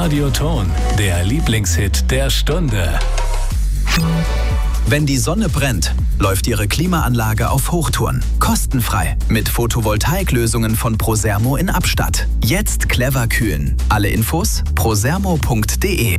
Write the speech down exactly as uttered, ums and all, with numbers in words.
Radioton, der Lieblingshit der Stunde. Wenn die Sonne brennt, läuft Ihre Klimaanlage auf Hochtouren. Kostenfrei. Mit Photovoltaiklösungen von Prosermo in Abstatt. Jetzt clever kühlen. Alle Infos prosermo punkt de.